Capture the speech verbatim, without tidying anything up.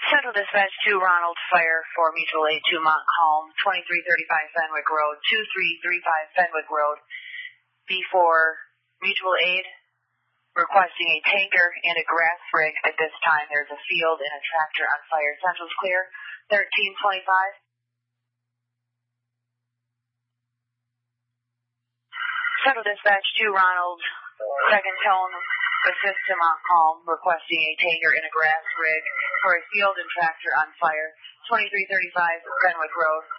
Central Dispatch two, Ronald, fire for Mutual Aid two, Montcalm, twenty-three thirty-five Fenwick Road, two three three five Fenwick Road, B four Mutual Aid, requesting a tanker and a grass rig at this time. There's a field and a tractor on fire. Central's clear, thirteen twenty-five. Central Dispatch two, Ronald, second tone, assist to Montcalm, requesting a tanker and a grass rig for a field and tractor on fire. twenty-three thirty-five Fenwick Road.